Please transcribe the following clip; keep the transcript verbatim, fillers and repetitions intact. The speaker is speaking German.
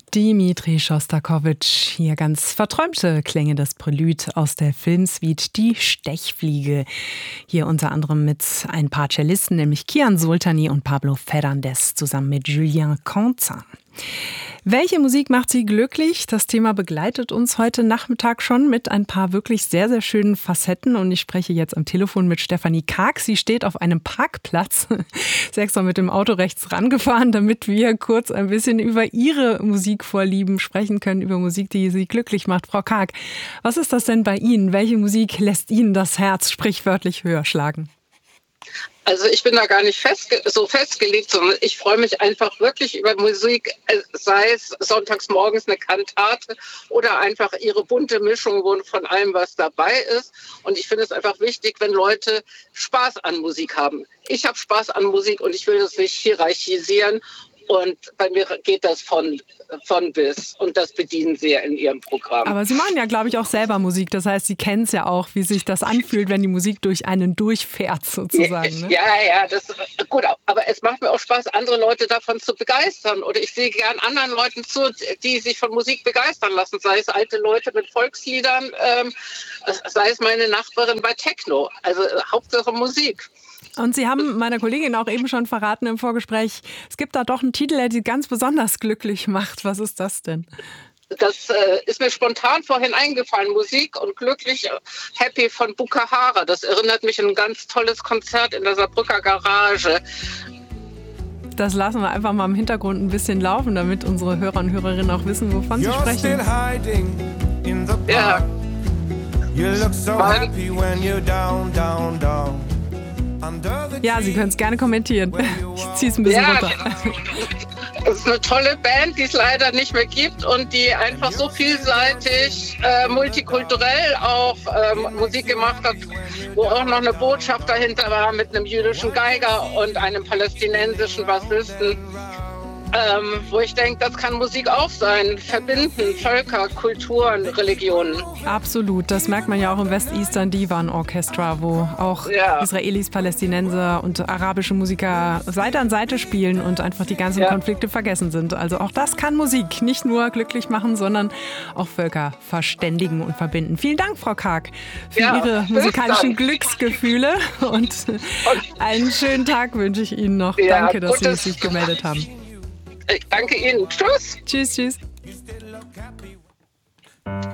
Dmitri Schostakowitsch, hier ganz verträumte Klänge des Prälude aus der Filmsuite Die Stechfliege. Hier unter anderem mit ein paar Cellisten, nämlich Kian Sultani und Pablo Ferrandez, zusammen mit Julien Cantin. Welche Musik macht Sie glücklich? Das Thema begleitet uns heute Nachmittag schon mit ein paar wirklich sehr, sehr schönen Facetten. Und ich spreche jetzt am Telefon mit Stefanie Karg. Sie steht auf einem Parkplatz. Sie ist extra mit dem Auto rechts rangefahren, damit wir kurz ein bisschen über Ihre Musikvorlieben sprechen können, über Musik, die Sie glücklich macht. Frau Karg, was ist das denn bei Ihnen? Welche Musik lässt Ihnen das Herz sprichwörtlich höher schlagen? Also ich bin da gar nicht festge- so festgelegt, sondern ich freue mich einfach wirklich über Musik, sei es sonntags morgens eine Kantate oder einfach ihre bunte Mischung von allem, was dabei ist. Und ich finde es einfach wichtig, wenn Leute Spaß an Musik haben. Ich habe Spaß an Musik und ich will das nicht hierarchisieren. Und bei mir geht das von, von bis. Und das bedienen Sie ja in Ihrem Programm. Aber Sie machen ja, glaube ich, auch selber Musik. Das heißt, Sie kennen es ja auch, wie sich das anfühlt, wenn die Musik durch einen durchfährt, sozusagen. Ne? Ja, ja, das gut. Aber es macht mir auch Spaß, andere Leute davon zu begeistern. Oder ich sehe gern anderen Leuten zu, die sich von Musik begeistern lassen. Sei es alte Leute mit Volksliedern, ähm, sei es meine Nachbarin bei Techno. Also Hauptsache Musik. Und Sie haben meiner Kollegin auch eben schon verraten im Vorgespräch, es gibt da doch einen Titel, der Sie ganz besonders glücklich macht. Was ist das denn? Das äh, ist mir spontan vorhin eingefallen. Musik und glücklich, Happy von Bukahara. Das erinnert mich an ein ganz tolles Konzert in der Saarbrücker Garage. Das lassen wir einfach mal im Hintergrund ein bisschen laufen, damit unsere Hörer und Hörerinnen auch wissen, wovon Sie sprechen. Ja. Ja, Sie können es gerne kommentieren. Ich ziehe es ein bisschen ja, runter. Es ist eine tolle Band, die es leider nicht mehr gibt und die einfach so vielseitig, äh, multikulturell auch ähm, Musik gemacht hat, wo auch noch eine Botschaft dahinter war mit einem jüdischen Geiger und einem palästinensischen Bassisten. Ähm, wo ich denke, das kann Musik auch sein. Verbinden Völker, Kulturen, Religionen. Absolut. Das merkt man ja auch im West Eastern Divan Orchestra, wo auch ja. Israelis, Palästinenser und arabische Musiker Seite an Seite spielen und einfach die ganzen ja. Konflikte vergessen sind. Also auch das kann Musik nicht nur glücklich machen, sondern auch Völker verständigen und verbinden. Vielen Dank, Frau Karg, für ja, Ihre musikalischen Glücksgefühle und einen schönen Tag wünsche ich Ihnen noch. Ja, Danke, dass Sie sich gemeldet haben. Ich danke Ihnen. Tschüss. Tschüss, tschüss.